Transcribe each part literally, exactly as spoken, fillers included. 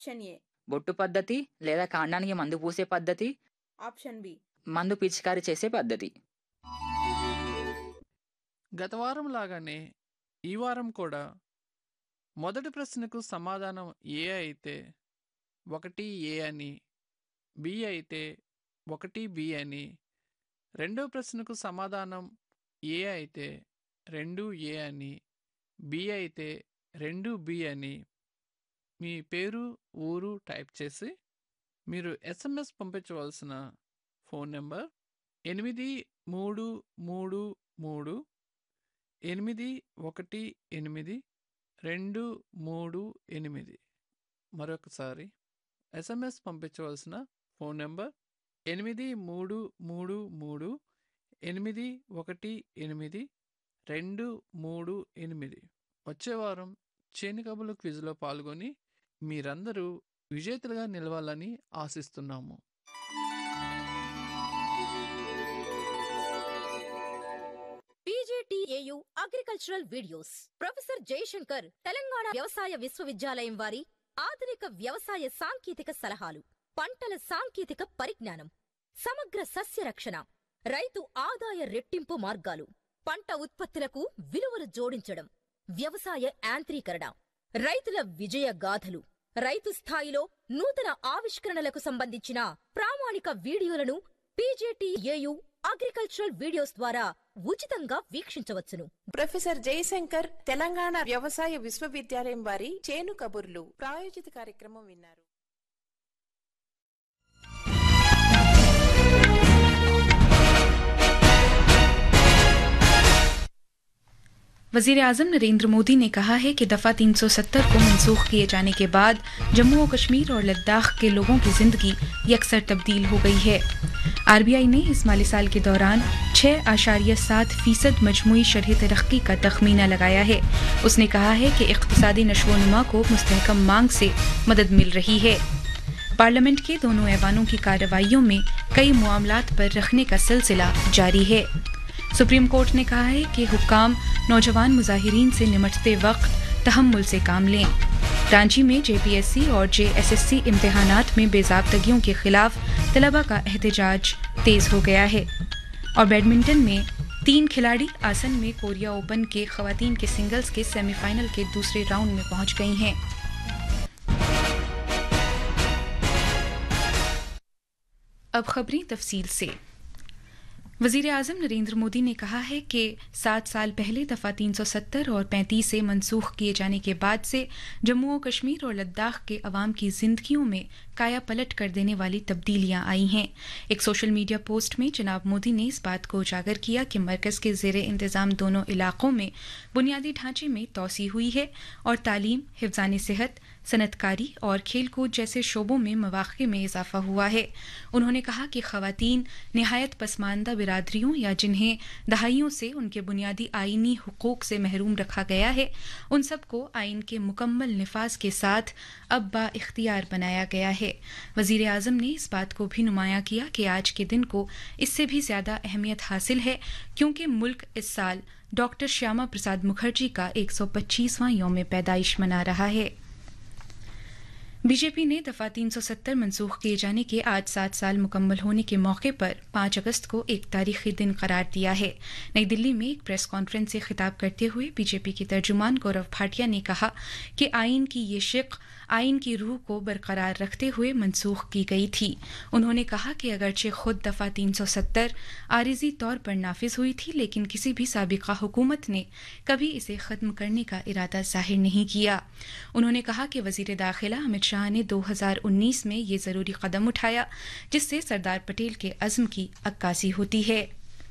Option A. బొట్టు పద్ధతి లేదా కాండానికి మందు పూసే పద్ధతి, ఆప్షన్ బి. మందు పిచికారీ చేసే పద్ధతి. గత వారం లాగానే ఈ వారం కూడా మొదటి ప్రశ్నకు సమాధానం ఏ అయితే ఒకటి ఏ అని, బి అయితే ఒకటి బి అని, రెండో ప్రశ్నకు సమాధానం ఏ అయితే రెండు ఏ అని, బి అయితే రెండు బి అని మీ పేరు ఊరు టైప్ చేసి మీరు ఎస్ఎంఎస్ పంపించవలసిన ఫోన్ నెంబర్ ఎనిమిది మూడు మూడు మూడు ఎనిమిది ఒకటి ఎనిమిది రెండు మూడు ఎనిమిది. మరొకసారి ఎస్ఎంఎస్ పంపించవలసిన ఫోన్ నెంబర్ ఎనిమిది మూడు మూడు మూడు ఎనిమిది ఒకటి ఎనిమిది రెండు మూడు ఎనిమిది. వచ్చే వారం చేను కబుర్లు క్విజ్లో పాల్గొని మీరందరూ విజేతలుగా నిలవాలని ఆశిస్తున్నాము. PJTAU agricultural videos. Professor Jayashankar Telangana వ్యవసాయ విశ్వవిద్యాలయం వారి ఆధునిక వ్యవసాయ సాంకేతిక సలహాలు, పంటల సాంకేతిక పరిజ్ఞానం, సమగ్ర సస్య రక్షణ, రైతు ఆదాయ రెట్టింపు మార్గాలు, పంట ఉత్పత్తులకు విలువలు జోడించడం, వ్యవసాయ యాంత్రీకరణ, రైతుల విజయ గాథలు, రైతు స్థాయిలో నూతన ఆవిష్కరణలకు సంబంధించిన ప్రామాణిక వీడియోలను పీజేటీఏయు అగ్రికల్చరల్ వీడియోస్ ద్వారా ఉచితంగా వీక్షించవచ్చును. ప్రొఫెసర్ జయశంకర్ తెలంగాణ వ్యవసాయ విశ్వవిద్యాలయం వారి చేను కబుర్లు ప్రాయోజిత కార్యక్రమం విన్నారు. वज़ीर आज़म नरेंद्र मोदी ने कहा है कि दफ़ा तीन सौ सत्तर को मनसूख किए जाने के बाद जम्मू और कश्मीर और लद्दाख के लोगों की ज़िंदगी यकसर तब्दील हो गई है। आरबीआई ने इस माली साल के दौरान छः आशारिया सात फीसद मजमूई शरह तरक्की का तखमीना लगाया है। उसने कहा है कि इक़्तिसादी नशोनुमा को मुस्तहकम मांग से मदद मिल रही है। पार्लियामेंट के दोनों ऐवानों की कार्रवाइयों में कई मामलात पर रखने का सिलसिला जारी है। सुप्रीम कोर्ट ने कहा है कि हुक्काम नौजवान मुजाहिरीन से निमटते वक्त तहम्मुल से काम लें। रांची में जेपीएससी और जेएसएससी इम्तिहानात में बेज़ाब्तगियों के खिलाफ तलबा का एहतजाज तेज हो गया है। और बैडमिंटन में तीन खिलाड़ी आसन में कोरिया ओपन के खवातीन के सिंगल्स के सेमीफाइनल के दूसरे राउंड में पहुंच गई हैं। अब खबरें तफसील से। वज़ीर आज़म नरेंद्र मोदी ने कहा है कि सात साल पहले दफ़ा तीन सौ सत्तर और पैंतीस से मनसूख किए जाने के बाद से जम्मू और कश्मीर और लद्दाख के अवाम की ज़िंदगियों में काया पलट कर देने वाली तब्दीलियां आई हैं। एक सोशल मीडिया पोस्ट में जनाब मोदी ने इस बात को उजागर किया कि मरकज़ के ज़ेरे इंतज़ाम दोनों इलाक़ों में बुनियादी ढांचे में तोसी हुई है और तालीम, हिफ़्ज़ान सेहत, सनतकारी और खेल कूद जैसे शोबों में मवाक़े में इजाफा हुआ है। उन्होंने कहा कि ख़वातीन निहायत पसमानदा बिरादरियों या जिन्हें दहाइयों से उनके बुनियादी आइनी हुकूक से महरूम रखा गया है, उन सबको आइन के मुकम्मल निफाज के साथ अब बाइख्तियार बनाया गया है। वज़ीर आज़म ने इस बात को भी नुमायां किया कि आज के दिन को इससे भी ज़्यादा अहमियत हासिल है क्योंकि मुल्क इस साल डॉक्टर श्यामा प्रसाद मुखर्जी का एक सौ पच्चीसवां यौम पैदाइश मना रहा है। बीजेपी ने दफ़ा तीन सौ सत्तर मनसूख किए जाने के आज सात साल मुकम्मल होने के मौके पर पाँच अगस्त को एक तारीखी दिन करार दिया है। नई दिल्ली में एक प्रेस कॉन्फ्रेंस से खिताब करते हुए बीजेपी की तर्जुमान गौरव भाटिया ने कहा कि आइन की ये शिक आइन की रूह को बरकरार रखते हुए मनसूख की गई थी। उन्होंने कहा कि अगरचे खुद दफ़ा तीन सौ सत्तर आरिजी तौर पर नाफिज हुई थी, लेकिन किसी भी साबिका हुकूमत ने कभी इसे ख़त्म करने का इरादा जाहिर नहीं किया। उन्होंने कहा कि वज़ीर दाखिला अमित शाह ने दो हज़ार उन्नीस में ये ज़रूरी कदम उठाया जिससे सरदार पटेल के अज़्म की अक्कासी होती है।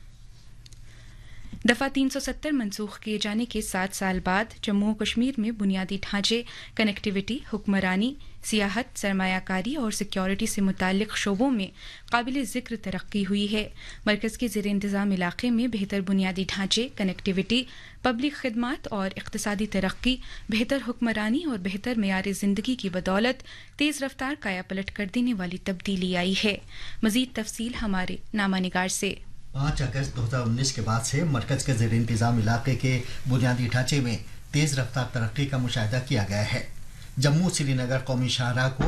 दफ़ा तीन सौ सत्तर मनसूख किए जाने के सात साल बाद जम्मू कश्मीर में बुनियादी ढांचे, कनेक्टिविटी, हुक्मरानी, सियाहत, सरमायाकारी और सिक्योरिटी से मुताल्लिक शोबों में काबिल ज़िक्र तरक्की हुई है। मरकज़ के ज़ेर इंतज़ाम इलाक़े में बेहतर बुनियादी ढांचे, कनेक्टिविटी, पब्लिक खिदमात और इक़्तिसादी तरक्की, बेहतर हुक्मरानी और बेहतर मेयार ज़िंदगी की बदौलत तेज़ रफ्तार काया पलट कर देने वाली तब्दीली आई है। मज़ीद तफसील हमारे नामा निगार से। पाँच अगस्त दो हज़ार उन्नीस के बाद से मरकज़ के ज़ेर इंतज़ाम इलाके के बुनियादी ढांचे में तेज़ रफ्तार तरक्की का मुशाहिदा किया गया है। जम्मू श्रीनगर कौमी शाहराह को